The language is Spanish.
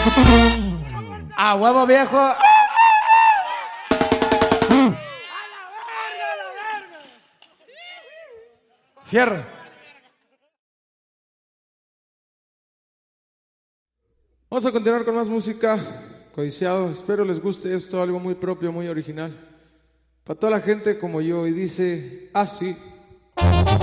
A huevo viejo. Fierro. Vamos a continuar con más música. Codiciado, espero les guste esto, algo muy propio, muy original. Para toda la gente como yo, y dice así.